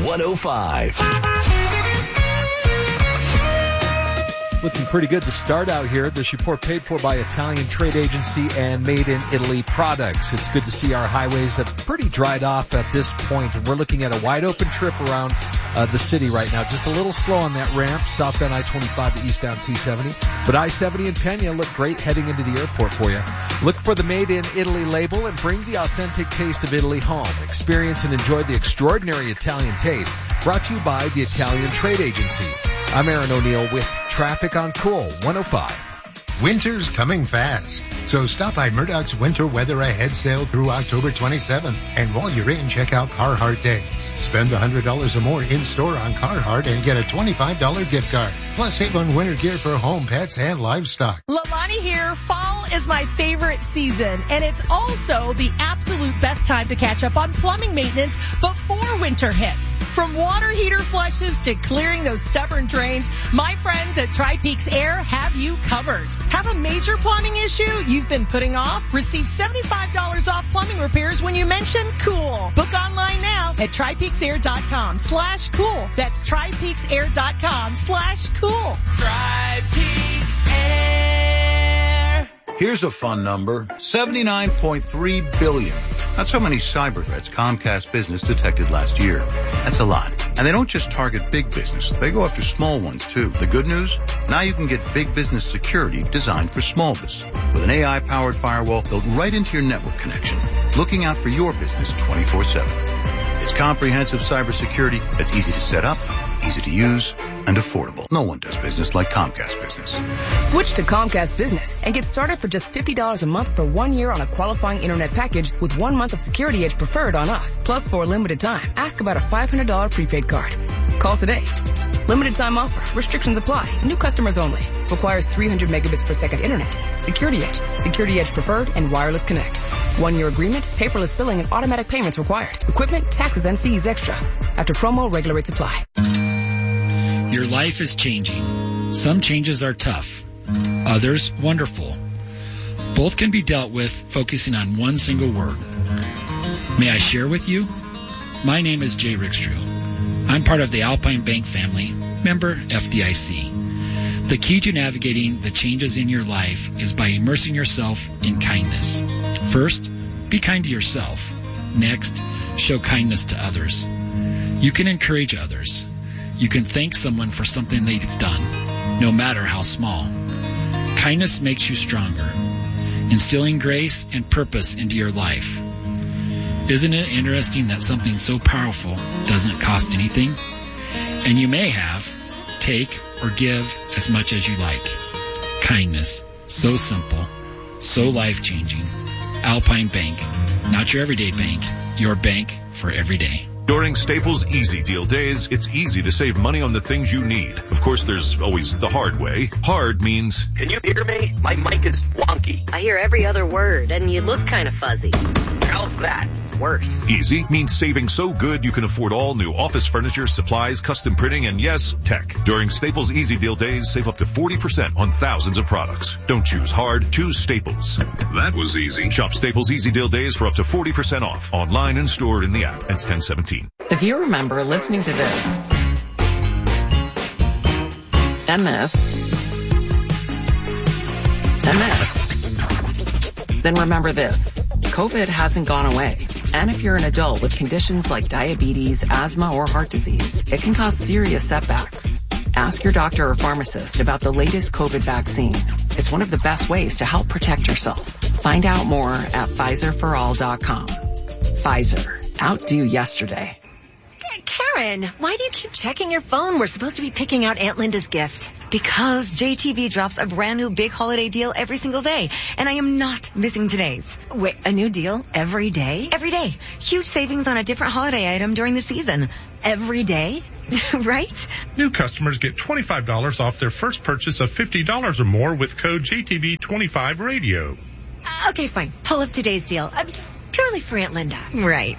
105. Looking pretty good to start out here. This report paid for by Italian Trade Agency and Made in Italy products. It's good to see our highways have pretty dried off at this point. We're looking at a wide open trip around the city right now. Just a little slow on that ramp, southbound I-25 to eastbound 270. But I-70 and Pena look great heading into the airport for you. Look for the Made in Italy label and bring the authentic taste of Italy home. Experience and enjoy the extraordinary Italian taste. Brought to you by the Italian Trade Agency. I'm Aaron O'Neill with Traffic on Cool 105. Winter's coming fast, so stop by Murdoch's Winter Weather Ahead sale through October 27th. And while you're in, check out Carhartt Days. Spend $100 or more in-store on Carhartt and get a $25 gift card. Plus, save on winter gear for home, pets, and livestock. Lalani here. Fall is my favorite season, and it's also the absolute best time to catch up on plumbing maintenance before winter hits. From water heater flushes to clearing those stubborn drains, my friends at Tri-Peaks Air have you covered. Have a major plumbing issue you've been putting off? Receive $75 off plumbing repairs when you mention cool. Book online now at TriPeaksAir.com/cool. That's TriPeaksAir.com/cool. Tri-Peaks Air. Here's a fun number, 79.3 billion. That's how many cyber threats Comcast Business detected last year. That's a lot. And they don't just target big business. They go after small ones too. The good news? Now you can get big business security designed for small business. With an AI-powered firewall built right into your network connection. Looking out for your business 24/7. It's comprehensive cybersecurity that's easy to set up, easy to use, and affordable. No one does business like Comcast Business. Switch to Comcast Business and get started for just $50 a month for 1 year on a qualifying internet package with 1 month of Security Edge preferred on us. Plus, for a limited time, ask about a $500 prepaid card. Call today. Limited time offer. Restrictions apply. New customers only. Requires 300 megabits per second internet. Security Edge. Security Edge preferred and wireless connect. 1 year agreement, paperless billing, and automatic payments required. Equipment, taxes, and fees extra. After promo, regular rates apply. Your life is changing. Some changes are tough, others wonderful. Both can be dealt with focusing on one single word. May I share with you? My name is Jay Rickstrew. I'm part of the Alpine Bank family, member FDIC. The key to navigating the changes in your life is by immersing yourself in kindness. First, be kind to yourself. Next, show kindness to others. You can encourage others. You can thank someone for something they've done, no matter how small. Kindness makes you stronger, instilling grace and purpose into your life. Isn't it interesting that something so powerful doesn't cost anything? And you may have, take, or give as much as you like. Kindness, so simple, so life-changing. Alpine Bank, not your everyday bank, your bank for every day. During Staples Easy Deal Days, it's easy to save money on the things you need. Of course, there's always the hard way. Hard means... Can you hear me? My mic is wonky. I hear every other word, and you look kind of fuzzy. How's that? Worse. Easy means saving so good you can afford all new office furniture, supplies, custom printing, and yes, tech. During Staples Easy Deal Days, save up to 40% on thousands of products. Don't choose hard, choose Staples. That was easy. Shop Staples Easy Deal Days for up to 40% off. Online and stored in the app. Ends 10/17. If you remember listening to this, and this, then remember this. COVID hasn't gone away. And if you're an adult with conditions like diabetes, asthma, or heart disease, it can cause serious setbacks. Ask your doctor or pharmacist about the latest COVID vaccine. It's one of the best ways to help protect yourself. Find out more at PfizerForAll.com. Pfizer. Outdo yesterday. Karen, why do you keep checking your phone? We're supposed to be picking out Aunt Linda's gift. Because JTV drops a brand new big holiday deal every single day, and I am not missing today's. Wait, a new deal every day? Every day. Huge savings on a different holiday item during the season. Every day? Right? New customers get $25 off their first purchase of $50 or more with code JTV25radio. Okay, fine. Pull up today's deal. Purely for Aunt Linda. Right.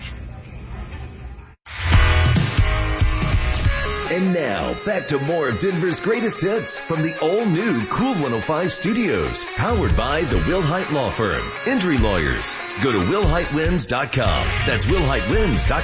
And now, back to more of Denver's greatest hits from the all-new Cool 105 Studios, powered by the Wilhite Law Firm. Injury lawyers. Go to WilhiteWins.com. That's WilhiteWins.com.